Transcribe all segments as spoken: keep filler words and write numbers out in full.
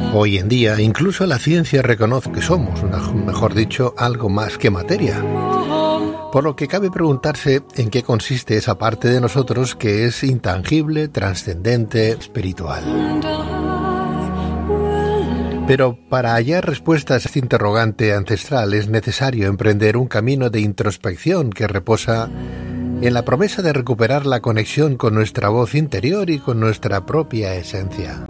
Hoy en día, incluso la ciencia reconoce que somos, mejor dicho, algo más que materia. Por lo que cabe preguntarse en qué consiste esa parte de nosotros que es intangible, trascendente, espiritual. Pero para hallar respuestas a este interrogante ancestral es necesario emprender un camino de introspección que reposa en la promesa de recuperar la conexión con nuestra voz interior y con nuestra propia esencia.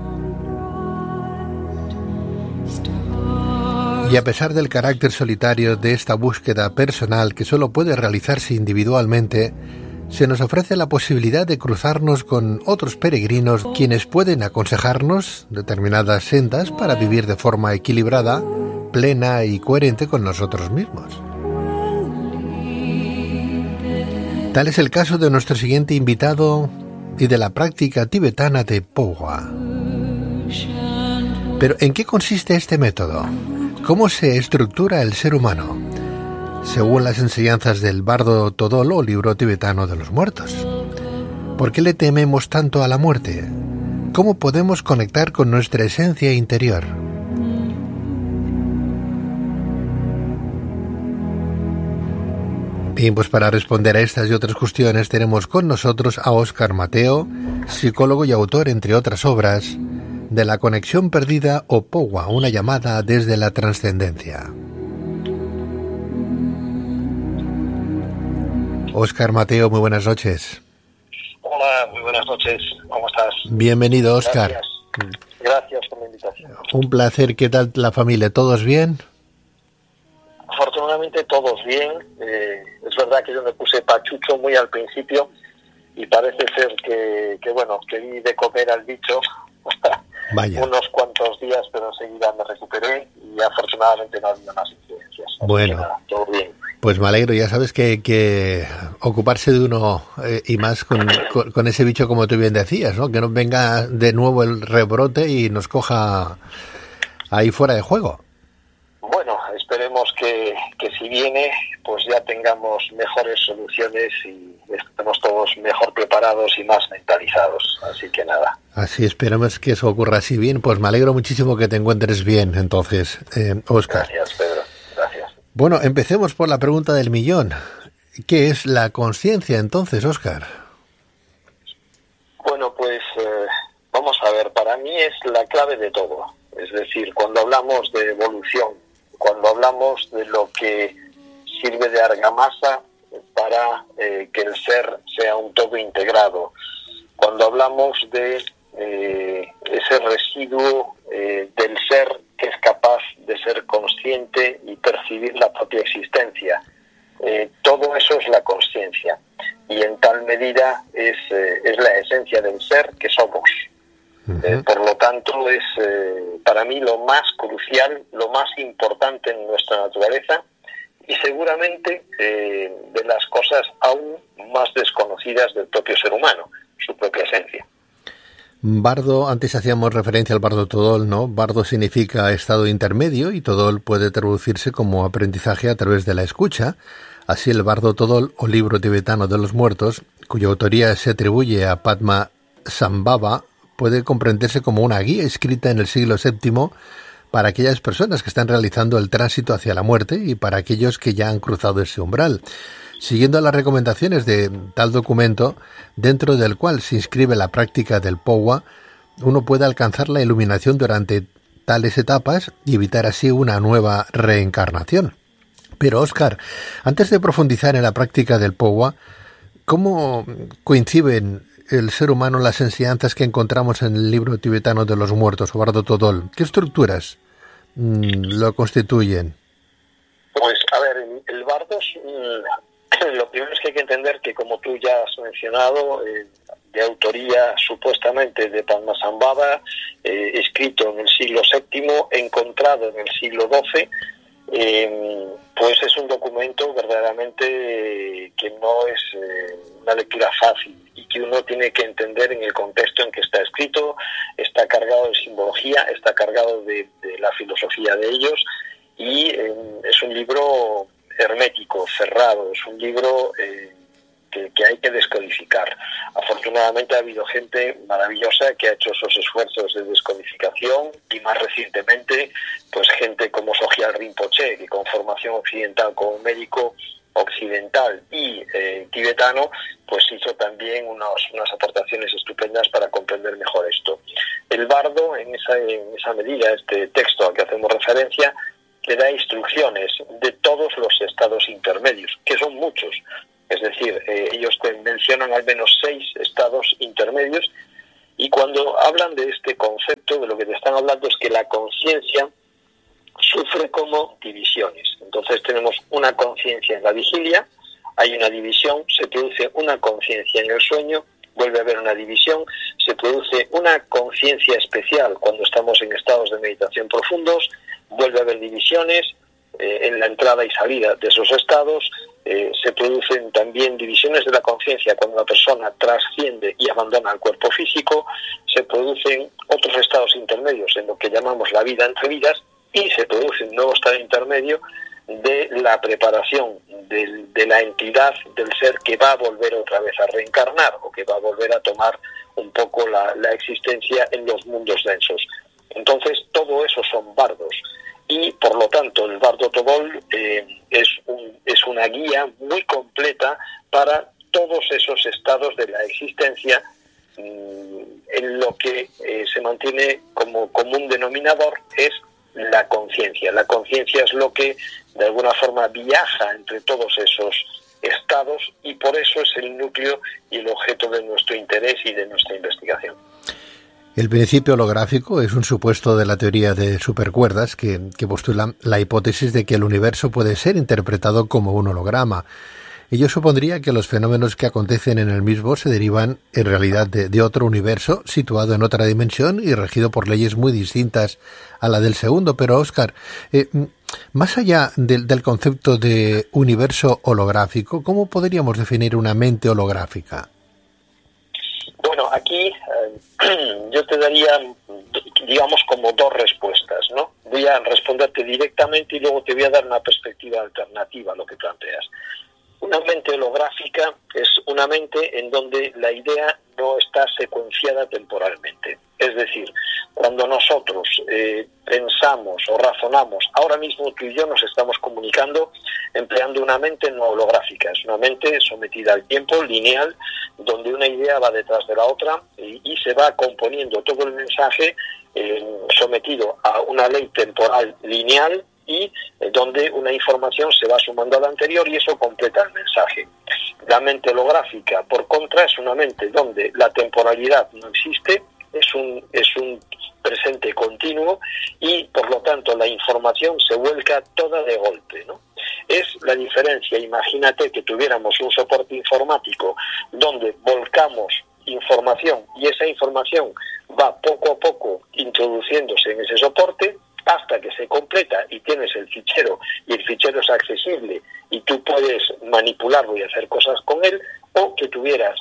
Y a pesar del carácter solitario de esta búsqueda personal que solo puede realizarse individualmente, se nos ofrece la posibilidad de cruzarnos con otros peregrinos quienes pueden aconsejarnos determinadas sendas para vivir de forma equilibrada, plena y coherente con nosotros mismos. Tal es el caso de nuestro siguiente invitado y de la práctica tibetana de Pogwa. Pero ¿en qué consiste este método? ¿Cómo se estructura el ser humano? Según las enseñanzas del Bardo Todol o libro tibetano de los muertos. ¿Por qué le tememos tanto a la muerte? ¿Cómo podemos conectar con nuestra esencia interior? Bien, pues para responder a estas y otras cuestiones tenemos con nosotros a Óscar Mateo, psicólogo y autor, entre otras obras, de La conexión perdida o Pogwa, una llamada desde la trascendencia. Óscar Mateo, muy buenas noches. Hola, muy buenas noches. ¿Cómo estás? Bienvenido, Óscar. Gracias. Gracias por la invitación. Un placer. ¿Qué tal la familia? ¿Todos bien? Afortunadamente todos bien. Eh, es verdad que yo me puse pachucho muy al principio y parece ser que, que bueno, que di de comer al bicho Vaya. unos cuantos días, pero enseguida me recuperé y afortunadamente no ha habido más incidencias. Bueno, nada, todo bien. Pues me alegro. Ya sabes que, que ocuparse de uno eh, y más con, con, con ese bicho, como tú bien decías, ¿no? Que no venga de nuevo el rebrote y nos coja ahí fuera de juego. Bueno, esperemos que, que si viene, pues ya tengamos mejores soluciones y estemos todos mejor preparados y más mentalizados. Así que nada. Así esperamos que eso ocurra así bien. Pues me alegro muchísimo que te encuentres bien, entonces, eh, Óscar. Gracias, Pedro. Gracias. Bueno, empecemos por la pregunta del millón. ¿Qué es la conciencia entonces, Óscar? Bueno, pues eh, vamos a ver. Para mí es la clave de todo. Es decir, cuando hablamos de evolución, cuando hablamos de lo que sirve de argamasa para eh, que el ser sea un todo integrado, cuando hablamos de eh, ese residuo eh, del ser que es capaz de ser consciente y percibir la propia existencia, eh, todo eso es la consciencia y en tal medida es, eh, es la esencia del ser que somos. Eh, por lo tanto, es eh, para mí lo más crucial, lo más importante en nuestra naturaleza y seguramente eh, de las cosas aún más desconocidas del propio ser humano, su propia esencia. Bardo, antes hacíamos referencia al Bardo Todol, ¿no? Bardo significa estado intermedio y Todol puede traducirse como aprendizaje a través de la escucha. Así el Bardo Todol, o libro tibetano de los muertos, cuya autoría se atribuye a Padma Sambhava, puede comprenderse como una guía escrita en el siglo séptimo para aquellas personas que están realizando el tránsito hacia la muerte y para aquellos que ya han cruzado ese umbral. Siguiendo las recomendaciones de tal documento, dentro del cual se inscribe la práctica del Pogwa, uno puede alcanzar la iluminación durante tales etapas y evitar así una nueva reencarnación. Pero, Óscar, antes de profundizar en la práctica del Pogwa, ¿cómo coinciden el ser humano las enseñanzas que encontramos en el libro tibetano de los muertos, o Bardo Todol? ¿Qué estructuras mmm, lo constituyen? Pues, a ver, el Bardo es, mmm, lo primero es que hay que entender que, como tú ya has mencionado, eh, de autoría supuestamente de Padmasambhava, eh, escrito en el siglo séptimo, encontrado en el siglo doce, eh, pues es un documento verdaderamente eh, que no es eh, una lectura fácil y que uno tiene que entender en el contexto en que está escrito. Está cargado de simbología, está cargado de, de la filosofía de ellos y eh, es un libro hermético, cerrado, es un libro eh, que, que hay que descodificar. Afortunadamente ha habido gente maravillosa que ha hecho esos esfuerzos de descodificación, y más recientemente pues gente como Sogyal Rinpoche, que con formación occidental como médico occidental y eh, tibetano, pues hizo también unos, unas aportaciones estupendas para comprender mejor esto. El bardo, en esa, en esa medida, este texto al que hacemos referencia, le da instrucciones de todos los estados intermedios, que son muchos. Es decir, eh, ellos te mencionan al menos seis estados intermedios, y cuando hablan de este concepto, de lo que te están hablando es que la conciencia sufre como divisiones. Entonces tenemos una conciencia en la vigilia, hay una división, se produce una conciencia en el sueño, vuelve a haber una división, se produce una conciencia especial cuando estamos en estados de meditación profundos, vuelve a haber divisiones eh, en la entrada y salida de esos estados, eh, se producen también divisiones de la conciencia cuando la persona trasciende y abandona el cuerpo físico, se producen otros estados intermedios en lo que llamamos la vida entre vidas, y se produce un nuevo estado intermedio de la preparación de, de la entidad del ser que va a volver otra vez a reencarnar, o que va a volver a tomar un poco la, la existencia en los mundos densos. Entonces todo eso son bardos, y por lo tanto el Bardo Tobol eh, es, un, es una guía muy completa para todos esos estados de la existencia, mmm, en lo que eh, se mantiene como común denominador es la conciencia. La conciencia es lo que de alguna forma viaja entre todos esos estados, y por eso es el núcleo y el objeto de nuestro interés y de nuestra investigación. El principio holográfico es un supuesto de la teoría de supercuerdas que, que postula la hipótesis de que el universo puede ser interpretado como un holograma. Ello supondría que los fenómenos que acontecen en el mismo se derivan en realidad de, de otro universo situado en otra dimensión y regido por leyes muy distintas a la del segundo. Pero, Óscar, eh, más allá del, del concepto de universo holográfico, ¿cómo podríamos definir una mente holográfica? Bueno, aquí eh, yo te daría, digamos, como dos respuestas, ¿no? Voy a responderte directamente y luego te voy a dar una perspectiva alternativa a lo que planteas. Una mente holográfica es una mente en donde la idea no está secuenciada temporalmente. Es decir, cuando nosotros eh, pensamos o razonamos, ahora mismo tú y yo nos estamos comunicando empleando una mente no holográfica. Es una mente sometida al tiempo, lineal, donde una idea va detrás de la otra y, y se va componiendo todo el mensaje eh, sometido a una ley temporal lineal, y eh, donde una información se va sumando a la anterior y eso completa el mensaje. La mente holográfica, por contra, es una mente donde la temporalidad no existe, es un, es un presente continuo, y por lo tanto la información se vuelca toda de golpe, ¿no? Es la diferencia. Imagínate que tuviéramos un soporte informático donde volcamos información y esa información va poco a poco introduciéndose en ese soporte hasta que se completa y tienes el fichero, y el fichero es accesible y tú puedes manipularlo y hacer cosas con él, o que tuvieras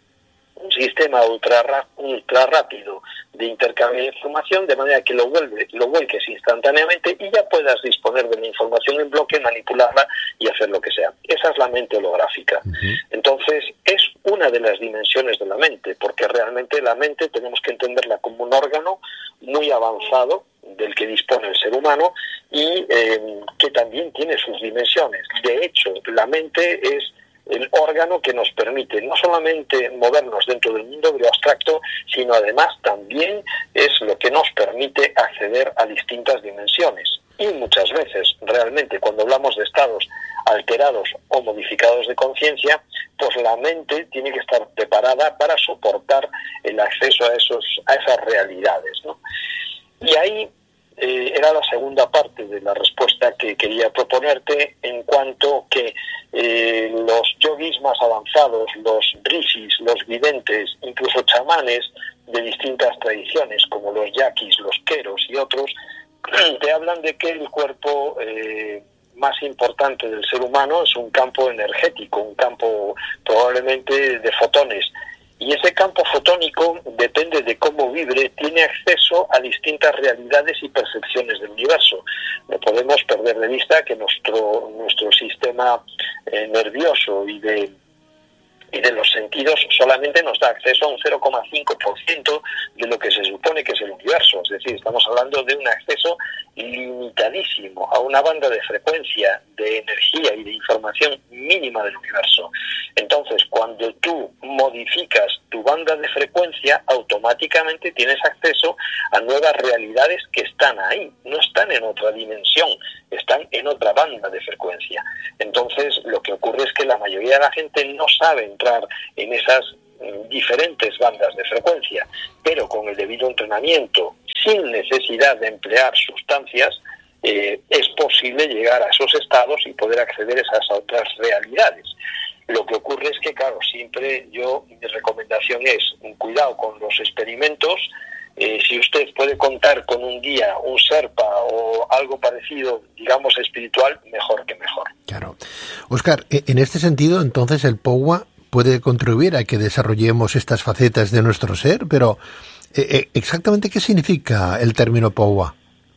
un sistema ultra, ultra rápido de intercambio de información, de manera que lo vuelve, lo vuelques instantáneamente y ya puedas disponer de la información en bloque, manipularla y hacer lo que sea. Esa es la mente holográfica. Uh-huh. Entonces, es una de las dimensiones de la mente, porque realmente la mente tenemos que entenderla como un órgano muy avanzado del que dispone el ser humano y eh, que también tiene sus dimensiones. De hecho, la mente es el órgano que nos permite no solamente movernos dentro del mundo de lo abstracto, sino además también es lo que nos permite acceder a distintas dimensiones. Y muchas veces, realmente, cuando hablamos de estados alterados o modificados de conciencia, pues la mente tiene que estar preparada para soportar el acceso a esos, a esas realidades, ¿no? Y ahí eh, era la segunda parte de la respuesta que quería proponerte, en cuanto que eh, los yogis más avanzados, los rishis, los videntes, incluso chamanes de distintas tradiciones, como los yaquis, los queros y otros, te hablan de que el cuerpo eh, más importante del ser humano es un campo energético, un campo probablemente de fotones. Y ese campo fotónico, depende de cómo vibre, tiene acceso a distintas realidades y percepciones del universo. No podemos perder de vista que nuestro nuestro sistema eh, nervioso y de y de los sentidos solamente nos da acceso a un cero coma cinco por ciento de lo que se supone que es el universo. Es decir, estamos hablando de un acceso limitadísimo a una banda de frecuencia, de energía y de información mínima del universo. Entonces, cuando tú modificas tu banda de frecuencia, automáticamente tienes acceso a nuevas realidades que están ahí, no están en otra dimensión, están en otra banda de frecuencia. Entonces, lo que ocurre es que la mayoría de la gente no sabe entrar en esas diferentes bandas de frecuencia, pero con el debido entrenamiento, sin necesidad de emplear sustancias, eh, es posible llegar a esos estados y poder acceder a esas otras realidades. Lo que ocurre es que, claro, siempre yo, mi recomendación es un cuidado con los experimentos. Eh, si usted puede contar con un guía, un Sherpa o algo parecido, digamos, espiritual, mejor que mejor. Claro. Óscar, en este sentido, entonces, el Powa puede contribuir a que desarrollemos estas facetas de nuestro ser, pero eh, ¿exactamente qué significa el término Powa?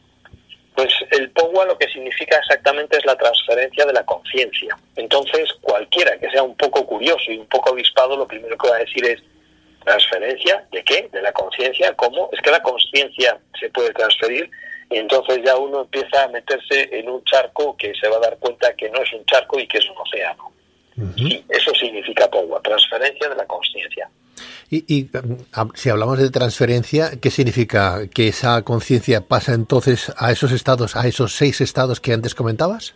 Pues el Powa lo que significa exactamente es la transferencia de la conciencia. Entonces, cualquiera que sea un poco curioso y un poco avispado, lo primero que va a decir es, ¿transferencia de qué? ¿De la conciencia? ¿Cómo? Es que la conciencia se puede transferir, y entonces ya uno empieza a meterse en un charco que se va a dar cuenta que no es un charco y que es un océano. Uh-huh. Sí, eso significa Powa, transferencia de la conciencia. Y, y si hablamos de transferencia, ¿qué significa? ¿Que esa conciencia pasa entonces a esos estados, a esos seis estados que antes comentabas?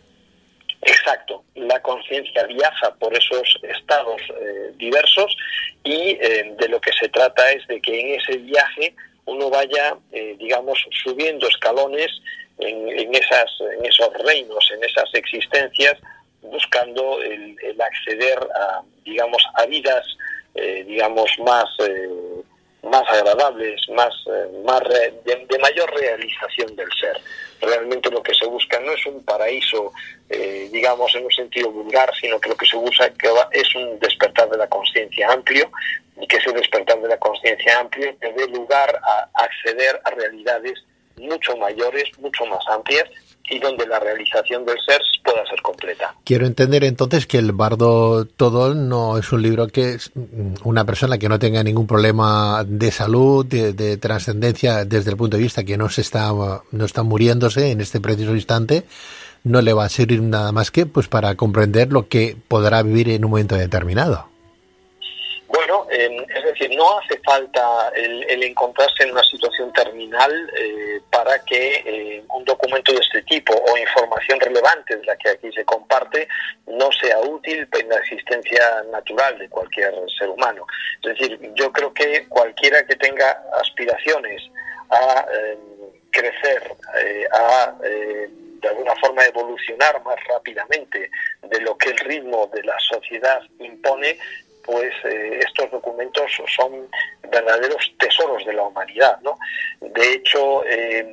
Exacto. La conciencia viaja por esos estados eh, diversos y eh, de lo que se trata es de que en ese viaje uno vaya, eh, digamos, subiendo escalones en, en, esas, en esos reinos, en esas existencias, buscando el, el acceder a, digamos, a vidas, eh, digamos, más, eh, más agradables, más, eh, más re, de, de mayor realización del ser. Realmente lo que se busca no es un paraíso, eh, digamos, en un sentido vulgar, sino que lo que se busca que va, es un despertar de la conciencia amplio, y que ese despertar de la conciencia amplio te dé lugar a acceder a realidades mucho mayores, mucho más amplias, y donde la realización del ser pueda ser completa. Quiero entender entonces que el Bardo Todol no es un libro que es una persona que no tenga ningún problema de salud, de, de trascendencia, desde el punto de vista que no se está no está muriéndose en este preciso instante, no le va a servir nada más que pues para comprender lo que podrá vivir en un momento determinado. Bueno, eh, es decir, no hace falta el, el encontrarse en una situación terminal eh, para que eh, un documento de este tipo o información relevante de la que aquí se comparte no sea útil en la existencia natural de cualquier ser humano. Es decir, yo creo que cualquiera que tenga aspiraciones a eh, crecer, eh, a eh, de alguna forma evolucionar más rápidamente de lo que el ritmo de la sociedad impone, pues eh, estos documentos son verdaderos tesoros de la humanidad, ¿no? De hecho, eh,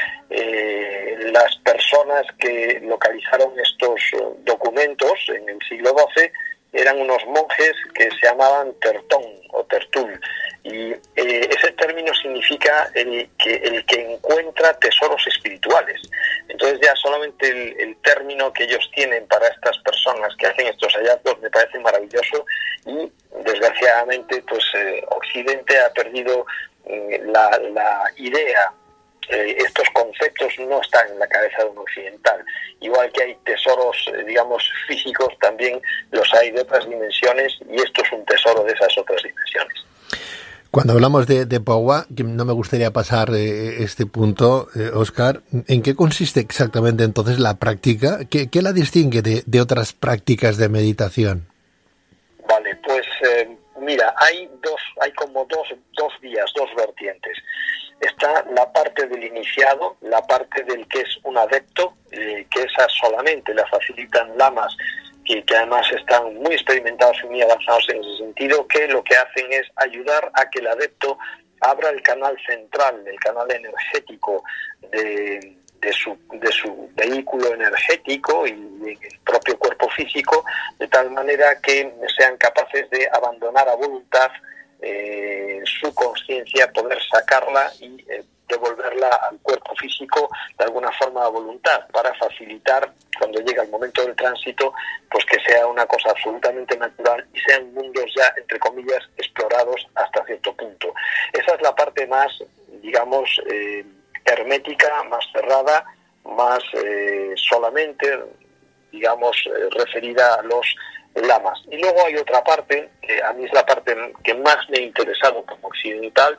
eh, las personas que localizaron estos documentos en el siglo doce eran unos monjes que se llamaban Tertón o Tertul, y eh, ese término significa el que, el que encuentra tesoros espirituales. Entonces ya solamente el, el término que ellos tienen para estas personas que hacen estos hallazgos me parece maravilloso, y desgraciadamente pues eh, Occidente ha perdido eh, la, la idea. Eh, estos conceptos no están en la cabeza de un occidental. Igual que hay tesoros, eh, digamos, físicos, también los hay de otras dimensiones, y esto es un tesoro de esas otras dimensiones. Cuando hablamos de, de Powa, no me gustaría pasar eh, este punto, eh, Óscar, ¿en qué consiste exactamente entonces la práctica? ¿Qué, qué la distingue de, de otras prácticas de meditación? Vale, pues eh, mira, hay dos, hay como dos, dos vías, dos vertientes. Está la parte del iniciado, la parte del que es un adepto, eh, que esa solamente la facilitan lamas que, que además están muy experimentados y muy avanzados en ese sentido, que lo que hacen es ayudar a que el adepto abra el canal central, el canal energético de, de, su, de su vehículo energético y en el propio cuerpo físico, de tal manera que sean capaces de abandonar a voluntad Eh, su conciencia, poder sacarla y eh, devolverla al cuerpo físico de alguna forma a voluntad, para facilitar cuando llega el momento del tránsito, pues que sea una cosa absolutamente natural y sean mundos ya, entre comillas, explorados hasta cierto punto. Esa es la parte más, digamos, eh, hermética, más cerrada, más eh, solamente, digamos, eh, referida a los lamas. Y luego hay otra parte, que a mí es la parte que más me ha interesado como occidental,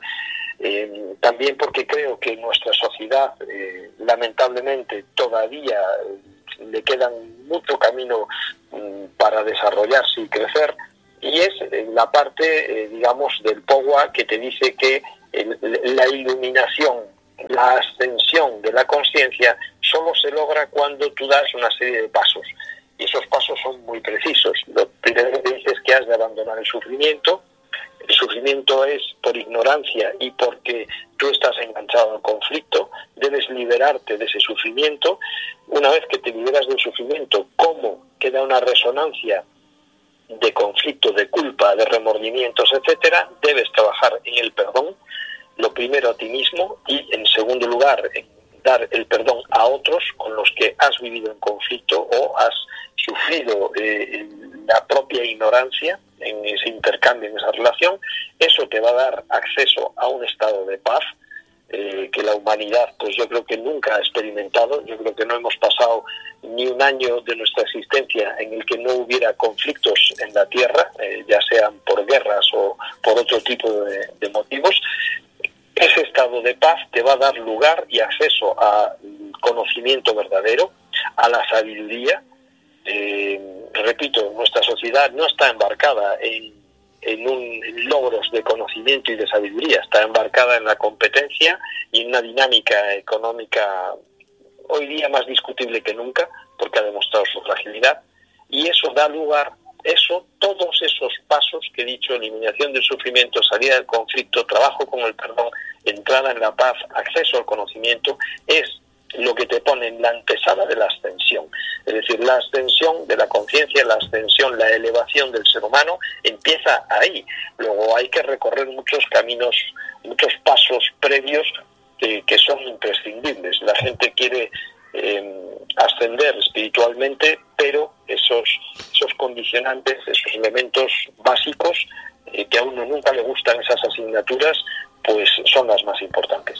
eh, también porque creo que nuestra sociedad, eh, lamentablemente, todavía eh, le queda mucho camino um, para desarrollarse y crecer, y es eh, la parte, eh, digamos, del Pogwa, que te dice que el, la iluminación, la ascensión de la conciencia solo se logra cuando tú das una serie de pasos, y esos pasos son muy precisos. Lo primero que dices es que has de abandonar el sufrimiento. El sufrimiento es por ignorancia y porque tú estás enganchado al conflicto. Debes liberarte de ese sufrimiento. Una vez que te liberas del sufrimiento, ¿cómo queda una resonancia de conflicto, de culpa, de remordimientos, etcétera? Debes trabajar en el perdón, lo primero a ti mismo, y en segundo lugar en dar el perdón a otros con los que has vivido en conflicto o has sufrido eh, la propia ignorancia en ese intercambio, en esa relación. Eso te va a dar acceso a un estado de paz eh, que la humanidad, pues yo creo que nunca ha experimentado. Yo creo que no hemos pasado ni un año de nuestra existencia en el que no hubiera conflictos en la Tierra, eh, ya sean por guerras o por otro tipo de, de motivos. Ese estado de paz te va a dar lugar y acceso al conocimiento verdadero, a la sabiduría. Eh, repito, nuestra sociedad no está embarcada en, en, un, en logros de conocimiento y de sabiduría, está embarcada en la competencia y en una dinámica económica hoy día más discutible que nunca, porque ha demostrado su fragilidad, y eso da lugar, eso, todos esos pasos que he dicho: eliminación del sufrimiento, salida del conflicto, trabajo con el perdón, entrada en la paz, acceso al conocimiento, es lo que te pone en la antesala de la ascensión. Es decir, la ascensión de la conciencia, la ascensión, la elevación del ser humano empieza ahí. Luego hay que recorrer muchos caminos, muchos pasos previos que, que son imprescindibles. La gente quiere eh, ascender espiritualmente, pero esos, esos condicionantes, esos elementos básicos eh, que a uno nunca le gustan, esas asignaturas, pues son las más importantes.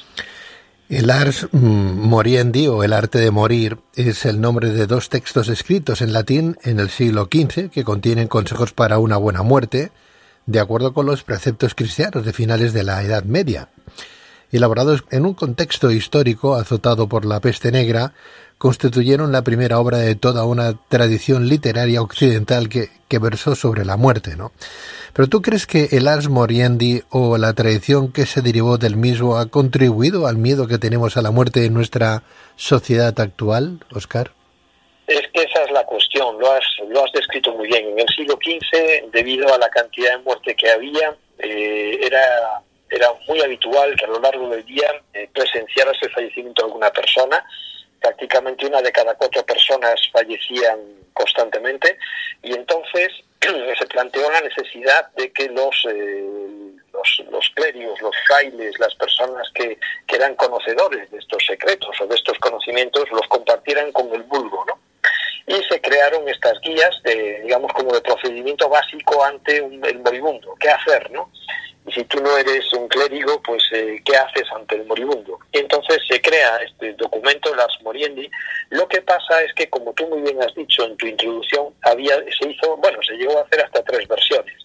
El Ars Moriendi, o el arte de morir, es el nombre de dos textos escritos en latín en el siglo quince que contienen consejos para una buena muerte, de acuerdo con los preceptos cristianos de finales de la Edad Media. Elaborados en un contexto histórico azotado por la peste negra, constituyeron la primera obra de toda una tradición literaria occidental que, que versó sobre la muerte, ¿no? ¿Pero tú crees que el Ars Moriendi o la tradición que se derivó del mismo ha contribuido al miedo que tenemos a la muerte en nuestra sociedad actual, Óscar? Es que esa es la cuestión, lo has, lo has descrito muy bien. En el siglo quince, debido a la cantidad de muerte que había, eh, era, era muy habitual que a lo largo del día eh, presenciaras el fallecimiento de alguna persona. Prácticamente una de cada cuatro personas fallecían constantemente, y entonces se planteó la necesidad de que los, eh, los, los clérigos, los frailes, las personas que, que eran conocedores de estos secretos o de estos conocimientos, los compartieran con el vulgo, ¿no? Y se crearon estas guías, de, digamos, como de procedimiento básico ante un, el moribundo. ¿Qué hacer, no? Y si tú no eres un clérigo, pues eh, ¿qué haces ante el moribundo? Y entonces se crea este documento, el Ars Moriendi. Lo que pasa es que, como tú muy bien has dicho en tu introducción, había se hizo, bueno, se llegó a hacer hasta tres versiones.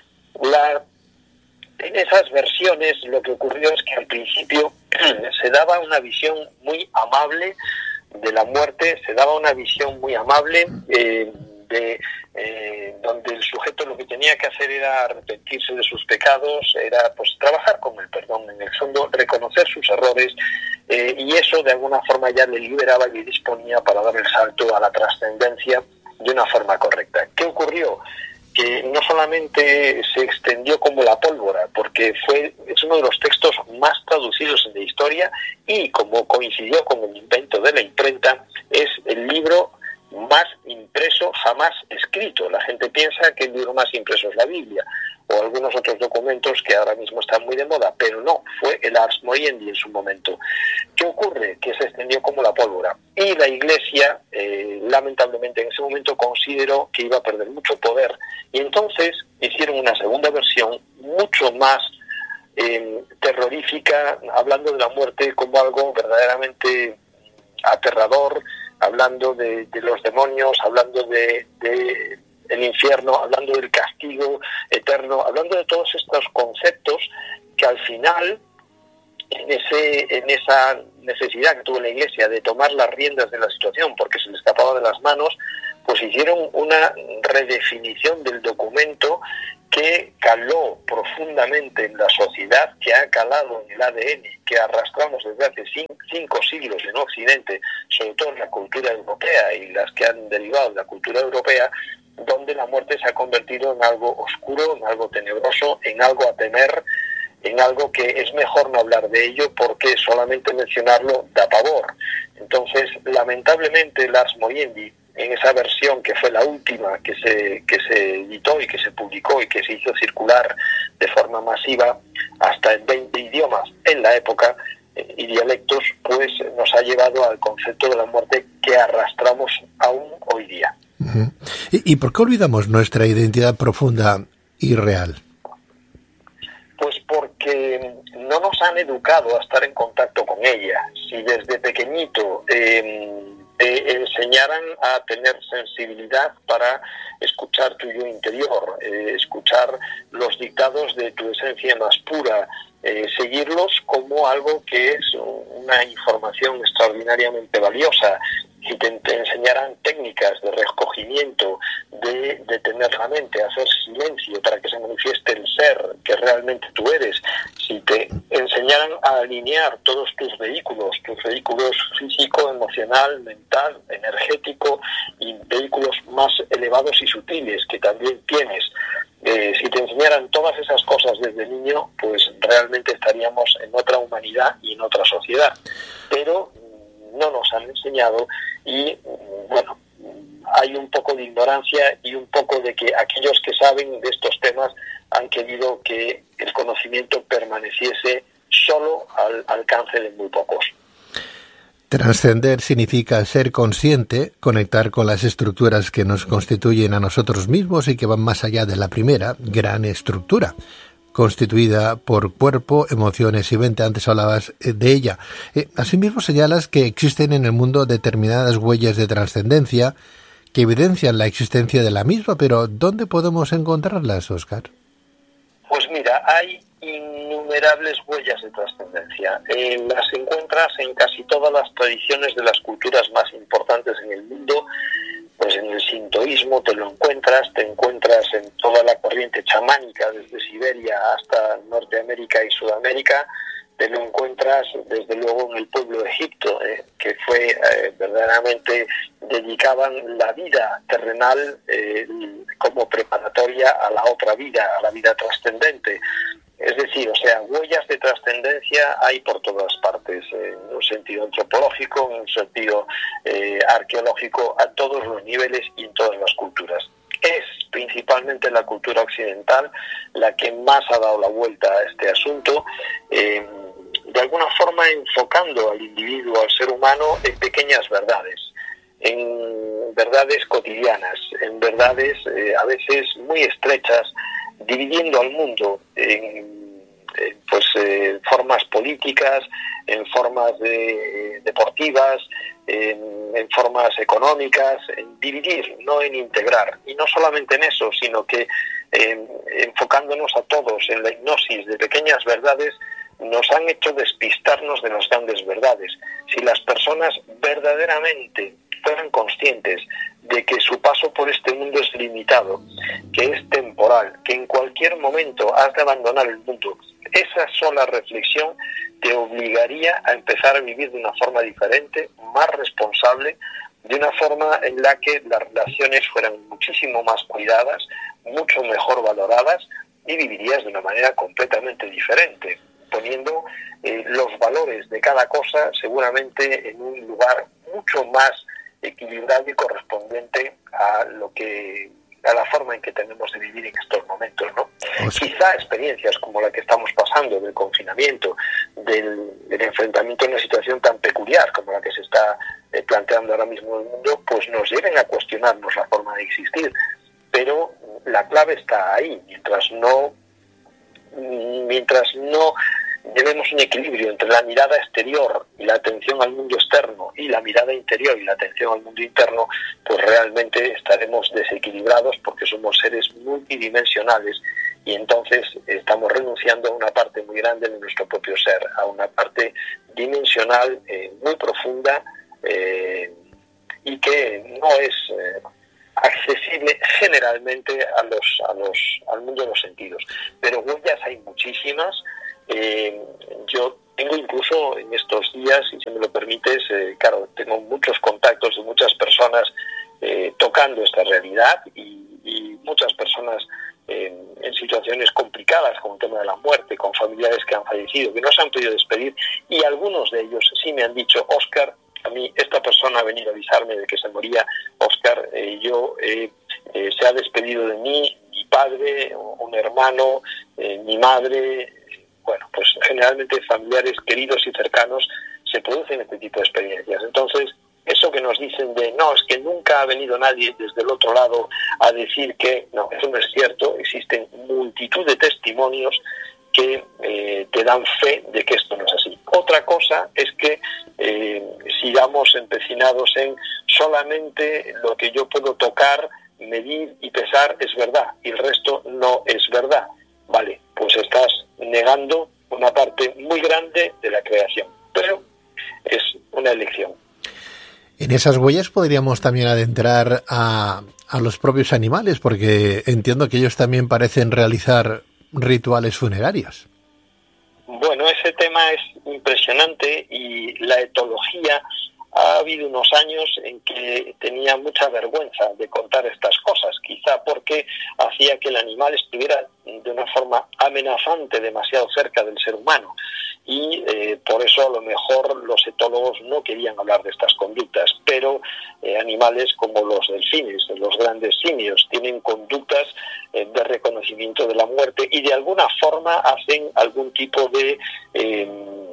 La, en esas versiones lo que ocurrió es que al principio se daba una visión muy amable de la muerte, se daba una visión muy amable eh, de eh, donde el sujeto lo que tenía que hacer era arrepentirse de sus pecados, era pues trabajar con el perdón, en el fondo reconocer sus errores, eh, y eso de alguna forma ya le liberaba y le disponía para dar el salto a la trascendencia de una forma correcta. ¿Qué ocurrió? Que no solamente se extendió como la pólvora, porque fue es uno de los textos más traducidos en la historia, y como coincidió con el invento de la imprenta, es el libro más impreso jamás escrito. La gente piensa que el libro más impreso es la Biblia o algunos otros documentos que ahora mismo están muy de moda, pero no, fue el Ars Moriendi en su momento. ¿Qué ocurre? Que se extendió como la pólvora y la Iglesia, eh, lamentablemente en ese momento consideró que iba a perder mucho poder y entonces hicieron una segunda versión mucho más eh, terrorífica, hablando de la muerte como algo verdaderamente aterrador, hablando de, de los demonios, hablando de, de el infierno, hablando del castigo eterno, hablando de todos estos conceptos que al final, en ese en esa necesidad que tuvo la Iglesia de tomar las riendas de la situación porque se le escapaba de las manos, pues hicieron una redefinición del documento que caló profundamente en la sociedad, que ha calado en el A D N, que arrastramos desde hace cinco, cinco siglos en Occidente, sobre todo en la cultura europea y las que han derivado de la cultura europea, donde la muerte se ha convertido en algo oscuro, en algo tenebroso, en algo a temer, en algo que es mejor no hablar de ello porque solamente mencionarlo da pavor. Entonces, lamentablemente, Lars Moriendi, en esa versión que fue la última que se que se editó y que se publicó y que se hizo circular de forma masiva hasta en veinte idiomas en la época eh, y dialectos, pues nos ha llevado al concepto de la muerte que arrastramos aún hoy día. Uh-huh. ¿Y, ¿Y por qué olvidamos nuestra identidad profunda y real? Pues porque no nos han educado a estar en contacto con ella. Si desde pequeñito eh, te enseñaran a tener sensibilidad para escuchar tu yo interior, eh, escuchar los dictados de tu esencia más pura, eh, seguirlos como algo que es una información extraordinariamente valiosa, si te, te enseñaran técnicas de recogimiento, de, de tener la mente, hacer silencio para que se manifieste el ser que realmente tú eres, si te enseñaran a alinear todos tus vehículos, tus vehículos físico, emocional, mental, energético y vehículos más elevados y sutiles que también tienes, eh, si te enseñaran todas esas cosas desde niño, pues realmente estaríamos en otra humanidad y en otra sociedad. Pero no nos han enseñado y, bueno, hay un poco de ignorancia y un poco de que aquellos que saben de estos temas han querido que el conocimiento permaneciese solo al alcance de muy pocos. Trascender significa ser consciente, conectar con las estructuras que nos constituyen a nosotros mismos y que van más allá de la primera gran estructura, constituida por cuerpo, emociones y mente. Antes hablabas de ella. Eh, asimismo señalas que existen en el mundo determinadas huellas de trascendencia que evidencian la existencia de la misma, pero ¿dónde podemos encontrarlas, Óscar? Pues mira, hay innumerables huellas de trascendencia. Eh, las encuentras en casi todas las tradiciones de las culturas más importantes en el mundo. Pues en el sintoísmo te lo encuentras, te encuentras en toda la corriente chamánica, desde Siberia hasta Norteamérica y Sudamérica, te lo encuentras desde luego en el pueblo de Egipto, eh, que fue eh, verdaderamente, dedicaban la vida terrenal eh, como preparatoria a la otra vida, a la vida trascendente. Es decir, o sea, huellas de trascendencia hay por todas partes, en un sentido antropológico, en un sentido eh, arqueológico, a todos los niveles y en todas las culturas. Es principalmente la cultura occidental la que más ha dado la vuelta a este asunto, eh, de alguna forma enfocando al individuo, al ser humano, en pequeñas verdades, en verdades cotidianas, en verdades eh, a veces muy estrechas, dividiendo al mundo en, en pues eh, formas políticas, en formas de, deportivas, en, en formas económicas, en dividir, no en integrar. Y no solamente en eso, sino que eh, enfocándonos a todos en la hipnosis de pequeñas verdades, nos han hecho despistarnos de las grandes verdades. Si las personas verdaderamente fueran conscientes de que su paso por este mundo es limitado, que es temporal, que en cualquier momento has de abandonar el mundo, esa sola reflexión te obligaría a empezar a vivir de una forma diferente, más responsable, de una forma en la que las relaciones fueran muchísimo más cuidadas, mucho mejor valoradas y vivirías de una manera completamente diferente, poniendo eh, los valores de cada cosa seguramente en un lugar mucho más equilibrado y correspondiente a lo que a la forma en que tenemos de vivir en estos momentos, ¿no? Oscar. Quizá experiencias como la que estamos pasando, del confinamiento, del, del enfrentamiento a una situación tan peculiar como la que se está eh, planteando ahora mismo en el mundo, pues nos lleven a cuestionarnos la forma de existir. Pero la clave está ahí, mientras no, mientras no llevemos un equilibrio entre la mirada exterior y la atención al mundo externo y la mirada interior y la atención al mundo interno, pues realmente estaremos desequilibrados porque somos seres multidimensionales y entonces estamos renunciando a una parte muy grande de nuestro propio ser, a una parte dimensional eh, muy profunda eh, y que no es eh, accesible generalmente a los, a los, al mundo de los sentidos. Pero huellas hay muchísimas. Eh, yo tengo incluso en estos días, si se me lo permites, eh, claro, tengo muchos contactos de muchas personas eh, tocando esta realidad y, y muchas personas eh, en situaciones complicadas como el tema de la muerte, con familiares que han fallecido, que no se han podido despedir, y algunos de ellos sí me han dicho: Óscar, a mí esta persona ha venido a avisarme de que se moría. Óscar, eh, yo eh, eh, se ha despedido de mí mi padre, un hermano, eh, mi madre. Bueno, pues generalmente familiares queridos y cercanos se producen este tipo de experiencias. Entonces, eso que nos dicen de no, es que nunca ha venido nadie desde el otro lado a decir que no, eso no es cierto. Existen multitud de testimonios que eh, te dan fe de que esto no es así. Otra cosa es que eh, sigamos empecinados en solamente lo que yo puedo tocar, medir y pesar es verdad y el resto no es verdad. Vale, pues estás negando una parte muy grande de la creación, pero es una elección. En esas huellas podríamos también adentrar a, a los propios animales, porque entiendo que ellos también parecen realizar rituales funerarios. Bueno, ese tema es impresionante y la etología ha habido unos años en que tenía mucha vergüenza de contar estas cosas, quizá porque hacía que el animal estuviera de una forma amenazante demasiado cerca del ser humano y eh, por eso a lo mejor los etólogos no querían hablar de estas conductas, pero eh, animales como los delfines, los grandes simios, tienen conductas eh, de reconocimiento de la muerte y de alguna forma hacen algún tipo de eh,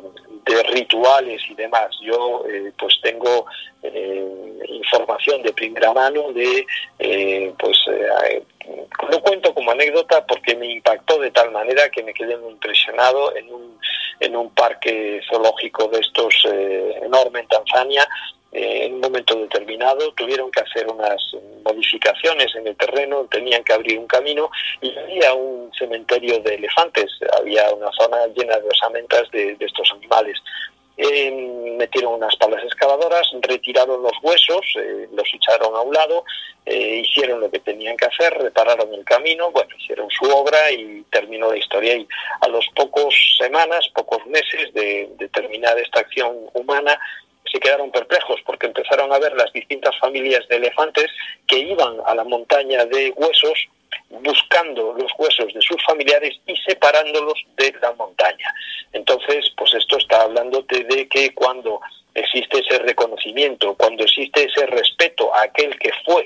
de rituales y demás. Yo eh, pues tengo eh, información de primera mano de eh, pues eh, lo cuento como anécdota porque me impactó de tal manera que me quedé muy impresionado en un en un parque zoológico de estos eh, enorme en Tanzania. Eh, en un momento determinado tuvieron que hacer unas modificaciones en el terreno, tenían que abrir un camino y había un cementerio de elefantes, había una zona llena de osamentas de, de estos animales. Eh, metieron unas palas excavadoras, retiraron los huesos, eh, los echaron a un lado, eh, hicieron lo que tenían que hacer, repararon el camino, bueno, hicieron su obra y terminó la historia. Y a los pocos semanas, pocos meses de, de terminar esta acción humana, se quedaron perplejos porque empezaron a ver las distintas familias de elefantes que iban a la montaña de huesos buscando los huesos de sus familiares y separándolos de la montaña. Entonces, pues esto está hablándote de que cuando existe ese reconocimiento, cuando existe ese respeto a aquel que fue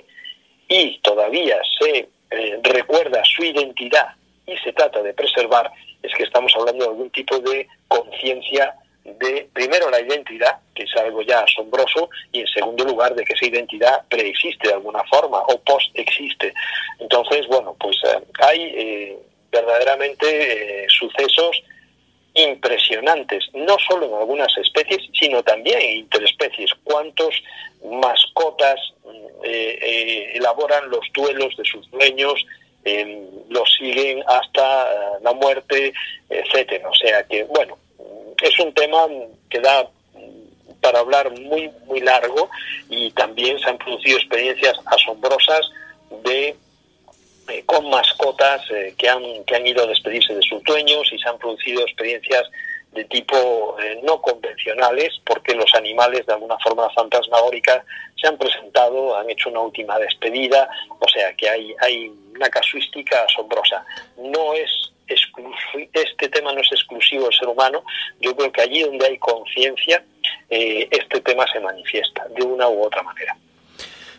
y todavía se eh, recuerda su identidad y se trata de preservar, es que estamos hablando de algún tipo de conciencia de, primero, la identidad, que es algo ya asombroso, y en segundo lugar, de que esa identidad preexiste de alguna forma o post-existe. Entonces, bueno, pues eh, hay eh, verdaderamente eh, sucesos impresionantes, no solo en algunas especies, sino también en interespecies. ¿Cuántos mascotas eh, eh, elaboran los duelos de sus dueños, eh, los siguen hasta eh, la muerte, etcétera? O sea que, bueno, es un tema que da para hablar muy, muy largo y también se han producido experiencias asombrosas de eh, con mascotas eh, que han que han ido a despedirse de sus dueños y se han producido experiencias de tipo eh, no convencionales porque los animales de alguna forma fantasmagórica se han presentado, han hecho una última despedida, o sea que hay, hay una casuística asombrosa. No es Este tema no es exclusivo del ser humano. Yo creo que allí donde hay conciencia, eh, este tema se manifiesta de una u otra manera.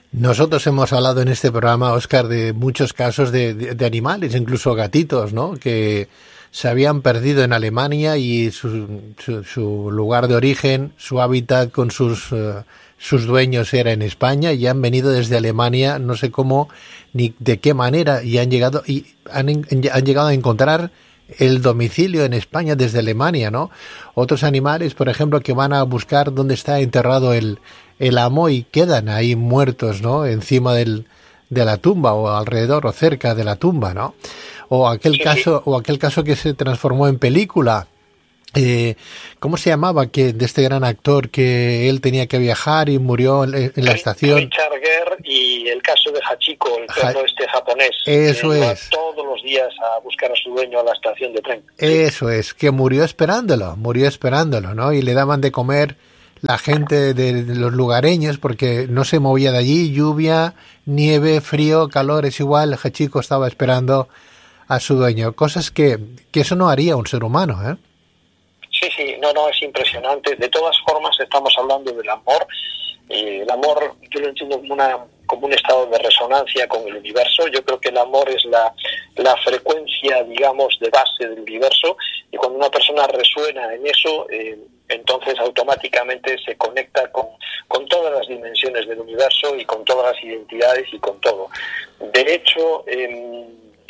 Nosotros hemos hablado en este programa, Óscar, de muchos casos de, de, de animales, incluso gatitos, ¿no? Que se habían perdido en Alemania y su, su, su lugar de origen, su hábitat con sus, uh, sus dueños era en España y han venido desde Alemania, no sé cómo ni de qué manera, y han llegado y han, han llegado a encontrar el domicilio en España desde Alemania, ¿no? Otros animales, por ejemplo, que van a buscar dónde está enterrado el, el amo y quedan ahí muertos, ¿no? Encima del, de la tumba o alrededor o cerca de la tumba, ¿no? O aquel sí, caso, sí. o aquel caso que se transformó en película. Eh, ¿Cómo se llamaba? Que de este gran actor que él tenía que viajar y murió en, en la estación. Richard Gere y el caso de Hachiko, el perro ha... este japonés. Eso que es. Va todos los días a buscar a su dueño a la estación de tren. Eso es, que murió esperándolo, murió esperándolo, ¿no? Y le daban de comer la gente de, de los lugareños porque no se movía de allí, lluvia, nieve, frío, calor, es igual, el Hachiko estaba esperando a su dueño. Cosas que, que eso no haría un ser humano, ¿eh? Sí, sí, no, no, es impresionante. De todas formas, estamos hablando del amor. Eh, el amor, yo lo entiendo como, una, como un estado de resonancia con el universo. Yo creo que el amor es la, la frecuencia, digamos, de base del universo. Y cuando una persona resuena en eso, eh, entonces automáticamente se conecta con, con todas las dimensiones del universo y con todas las identidades y con todo. De hecho, eh,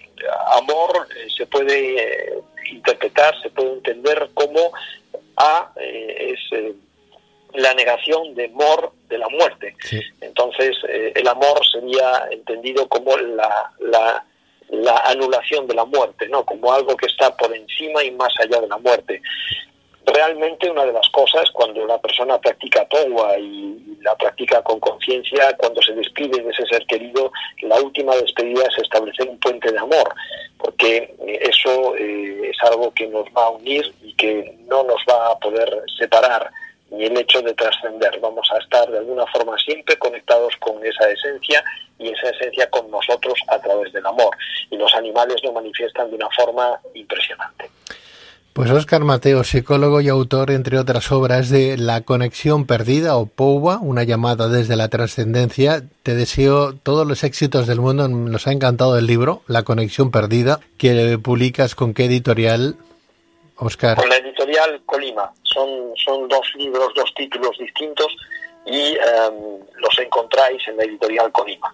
amor eh, se puede eh, interpretar, se puede entender como A eh, es eh, la negación de mor de la muerte. Sí. Entonces eh, el amor sería entendido como la, la, la anulación de la muerte, ¿no? Como algo que está por encima y más allá de la muerte. Realmente una de las cosas cuando la persona practica Togwa y la practica con conciencia, cuando se despide de ese ser querido, la última despedida es establecer un puente de amor, porque eso eh, es algo que nos va a unir y que no nos va a poder separar, ni el hecho de trascender. Vamos a estar de alguna forma siempre conectados con esa esencia y esa esencia con nosotros a través del amor. Y los animales lo manifiestan de una forma impresionante. Pues Óscar Mateo, psicólogo y autor, entre otras obras, de La conexión perdida o Powa, una llamada desde la trascendencia. Te deseo todos los éxitos del mundo. Nos ha encantado el libro, La conexión perdida, que publicas con qué editorial, Óscar. Con la editorial Colima. Son, son dos libros, dos títulos distintos y um, los encontráis en la editorial Colima.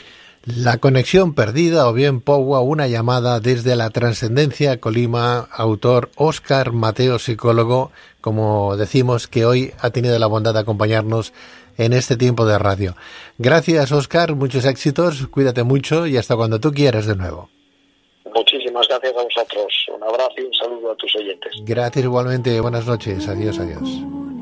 La conexión perdida o bien Powa, una llamada desde la trascendencia, Colima, autor Óscar Mateo, psicólogo, como decimos, que hoy ha tenido la bondad de acompañarnos en este tiempo de radio. Gracias, Óscar, muchos éxitos, cuídate mucho y hasta cuando tú quieras de nuevo. Muchísimas gracias a vosotros, un abrazo y un saludo a tus oyentes. Gracias igualmente, buenas noches, adiós, adiós.